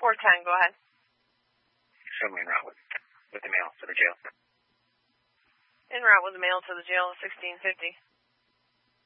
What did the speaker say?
410, go ahead. Show me en route with the mail to the jail. En route with the mail to the jail, 1650.